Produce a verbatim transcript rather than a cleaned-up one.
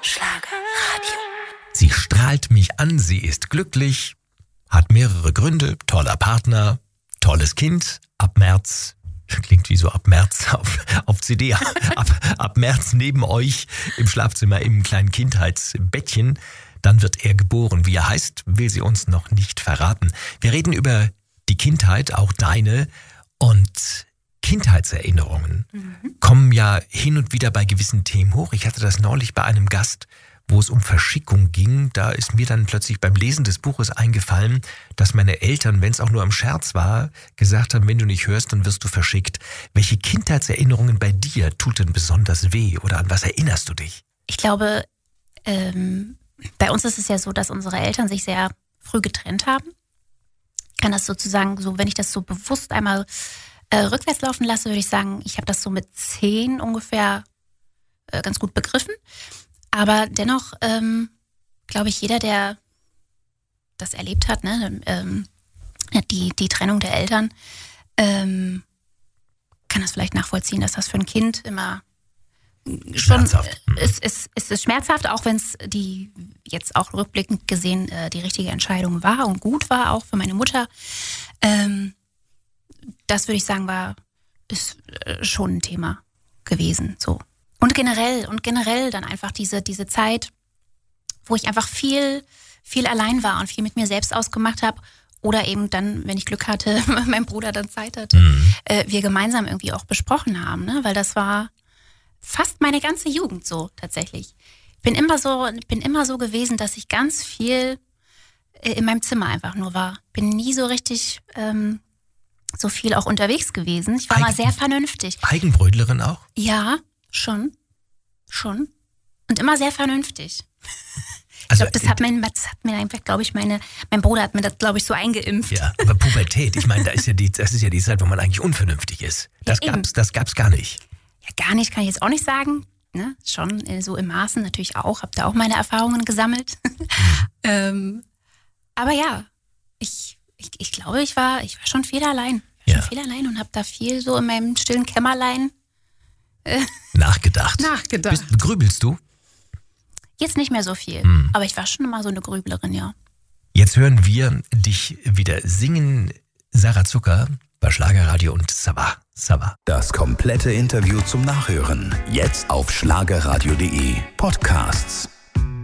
Schlagerradio. Sie strahlt mich an, sie ist glücklich, hat mehrere Gründe, toller Partner, tolles Kind, ab März, klingt wie so ab März auf, auf C D, ab, ab März neben euch im Schlafzimmer im kleinen Kindheitsbettchen. Dann wird er geboren. Wie er heißt, will sie uns noch nicht verraten. Wir reden über die Kindheit, auch deine, und Kindheitserinnerungen mhm. kommen ja hin und wieder bei gewissen Themen hoch. Ich hatte das neulich bei einem Gast, wo es um Verschickung ging. Da ist mir dann plötzlich beim Lesen des Buches eingefallen, dass meine Eltern, wenn es auch nur im Scherz war, gesagt haben, wenn du nicht hörst, dann wirst du verschickt. Welche Kindheitserinnerungen bei dir tut denn besonders weh oder an was erinnerst du dich? Ich glaube, ähm, bei uns ist es ja so, dass unsere Eltern sich sehr früh getrennt haben. Ich kann das sozusagen so, wenn ich das so bewusst einmal äh, rückwärts laufen lasse, würde ich sagen, ich habe das so mit zehn ungefähr äh, ganz gut begriffen. Aber dennoch, ähm, glaube ich, jeder, der das erlebt hat, ne, ähm, die, die Trennung der Eltern, ähm, kann das vielleicht nachvollziehen, dass das für ein Kind immer schon, schmerzhaft. äh, es, es, es ist schmerzhaft, auch wenn es die jetzt auch rückblickend gesehen äh, die richtige Entscheidung war und gut war, auch für meine Mutter. Ähm, das würde ich sagen, war ist äh, schon ein Thema gewesen, so. Und generell, und generell dann einfach diese, diese Zeit, wo ich einfach viel, viel allein war und viel mit mir selbst ausgemacht habe. Oder eben dann, wenn ich Glück hatte, mein Bruder dann Zeit hatte, mhm. äh, wir gemeinsam irgendwie auch besprochen haben, ne? Weil das war fast meine ganze Jugend so tatsächlich. Ich bin immer so, bin immer so gewesen, dass ich ganz viel äh, in meinem Zimmer einfach nur war. Bin nie so richtig ähm, so viel auch unterwegs gewesen. Ich war Eigen, mal sehr vernünftig. Eigenbrötlerin auch? Ja, schon. Schon. Und immer sehr vernünftig. Ich Also, glaube, das hat mein, das hat mir einfach, glaube ich, meine, mein Bruder hat mir das, glaube ich, so eingeimpft. Ja, aber Pubertät, ich meine, da ist ja die, das ist ja die Zeit, wo man eigentlich unvernünftig ist. Das Ja, gab's, das gab's gar nicht. Ja, gar nicht kann ich jetzt auch nicht sagen. Ne? Schon äh, so im Maßen natürlich auch. Habe da auch meine Erfahrungen gesammelt. Mhm. ähm, aber ja, ich, ich, ich glaube, ich war, ich war schon viel allein. Ich war Ja. schon viel allein und habe da viel so in meinem stillen Kämmerlein äh, Nachgedacht. nachgedacht. Bist, grübelst du? Jetzt nicht mehr so viel. Mhm. Aber ich war schon immer so eine Grüblerin, ja. Jetzt hören wir dich wieder singen, Sarah Zucker, bei Schlagerradio und Sava. Sava. Das komplette Interview zum Nachhören. Jetzt auf schlagerradio punkt de Podcasts.